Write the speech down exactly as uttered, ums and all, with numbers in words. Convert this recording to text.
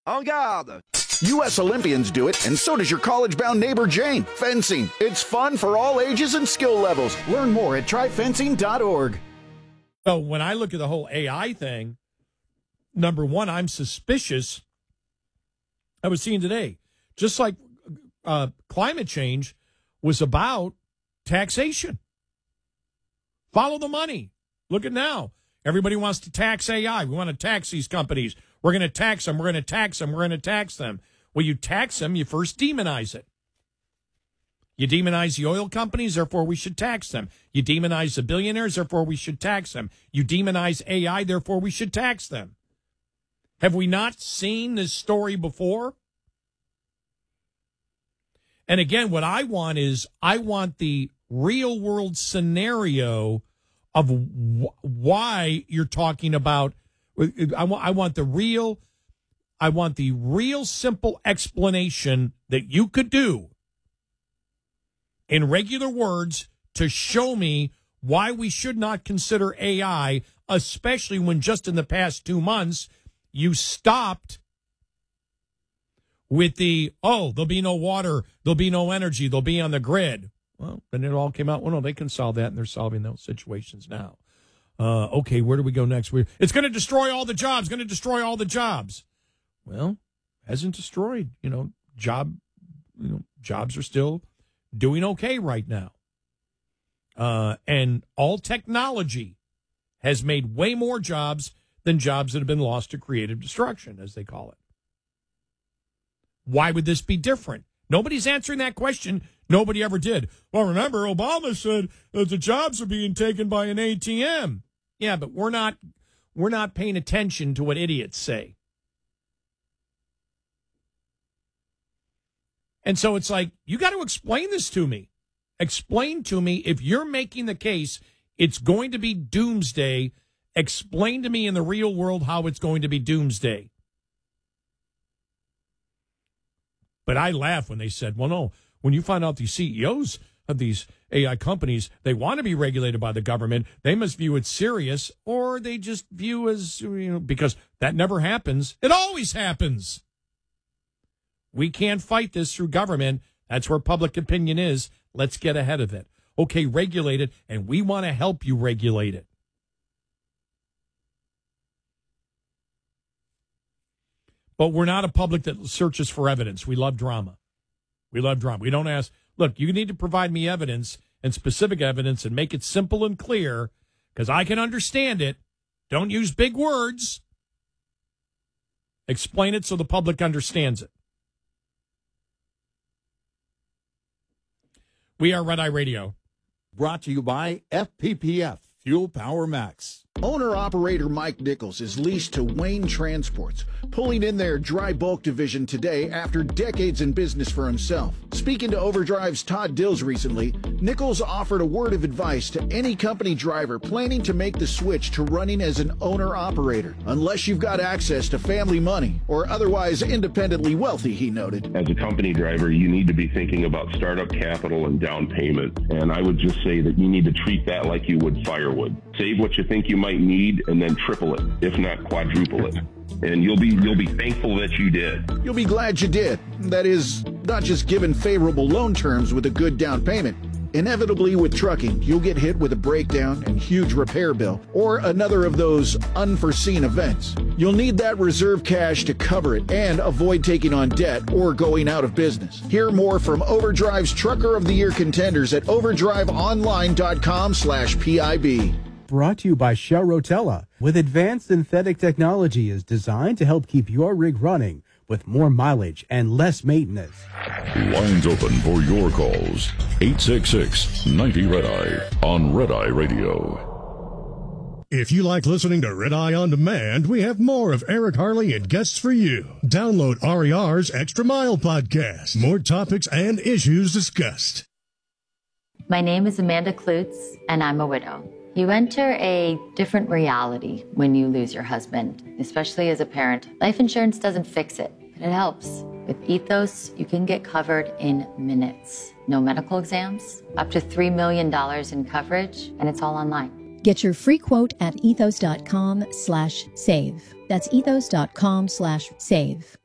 En garde! U S Olympians do it, and so does your college-bound neighbor Jane. Fencing. It's fun for all ages and skill levels. Learn more at try fencing dot org. So when I look at the whole A I thing, number one, I'm suspicious. I was seeing today, just like uh, climate change was about taxation. Follow the money. Look at now. Everybody wants to tax A I. We want to tax these companies. We're going to tax them. We're going to tax them. We're going to tax them. Well, you tax them, you first demonize it. You demonize the oil companies, therefore we should tax them. You demonize the billionaires, therefore we should tax them. You demonize A I, therefore we should tax them. Have we not seen this story before? And again, what I want is I want the real world scenario of wh- why you're talking about. I want, I want the real, I want the real simple explanation that you could do in regular words to show me why we should not consider A I, especially when just in the past two months you stopped with the, oh, there'll be no water, there'll be no energy, they'll be on the grid. Well, then it all came out, well, no, they can solve that, and they're solving those situations now. Uh, okay, where do we go next? We're, it's going to destroy all the jobs, going to destroy all the jobs. Well, hasn't destroyed, you know, job, you know, jobs are still doing okay right now. Uh, and all technology has made way more jobs than jobs that have been lost to creative destruction, as they call it. Why would this be different? Nobody's answering that question. Nobody ever did. Well, remember, Obama said that the jobs are being taken by an A T M. Yeah, but we're not we're not paying attention to what idiots say. And so it's like, you got to explain this to me. Explain to me, if you're making the case it's going to be doomsday, explain to me in the real world how it's going to be doomsday. But I laugh when they said, well, no, when you find out these C E Os of these A I companies, they want to be regulated by the government, they must view it serious, or they just view as, you know, because that never happens. It always happens. We can't fight this through government. That's where public opinion is. Let's get ahead of it. Okay, regulate it, and we want to help you regulate it. But we're not a public that searches for evidence. We love drama. We love drama. We don't ask, look, you need to provide me evidence and specific evidence and make it simple and clear because I can understand it. Don't use big words. Explain it so the public understands it. We are Red Eye Radio. Brought to you by F P P F, Fuel Power Max. Owner-operator Mike Nichols is leased to Wayne Transports, pulling in their dry bulk division today after decades in business for himself. Speaking to Overdrive's Todd Dills recently, Nichols offered a word of advice to any company driver planning to make the switch to running as an owner-operator. Unless you've got access to family money or otherwise independently wealthy, he noted. As a company driver, you need to be thinking about startup capital and down payment. And I would just say that you need to treat that like you would firewood. Save what you think you might need and then triple it, if not quadruple it. And you'll be you'll be thankful that you did. You'll be glad you did. That is, not just given favorable loan terms with a good down payment. Inevitably with trucking, you'll get hit with a breakdown and huge repair bill, or another of those unforeseen events. You'll need that reserve cash to cover it and avoid taking on debt or going out of business. Hear more from Overdrive's Trucker of the Year contenders at overdrive online dot com slash P I B. Brought to you by Shell Rotella, with advanced synthetic technology is designed to help keep your rig running with more mileage and less maintenance. Lines open for your calls. eight six six, ninety, Red Eye on Red Eye Radio. If you like listening to Red Eye On Demand, we have more of Eric Harley and guests for you. Download R E R's Extra Mile podcast. More topics and issues discussed. My name is Amanda Klutz, and I'm a widow. You enter a different reality when you lose your husband, especially as a parent. Life insurance doesn't fix it, but it helps. With Ethos, you can get covered in minutes. No medical exams, up to three million dollars in coverage, and it's all online. Get your free quote at ethos dot com slash save. That's ethos dot com slash save.